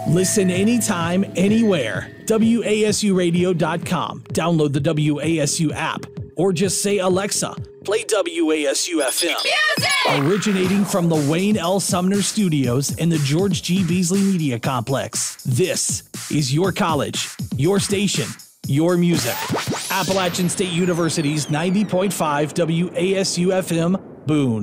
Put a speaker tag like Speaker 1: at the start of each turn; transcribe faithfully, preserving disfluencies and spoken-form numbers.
Speaker 1: Listen anytime, anywhere. W A S U radio dot com. Download the W A S U app or just say, Alexa, play W A S U F M. Music! Originating from the Wayne L. Sumner Studios in the George G. Beasley Media Complex. This is your college, your station, your music. Appalachian State University's ninety point five W A S U F M, Boone.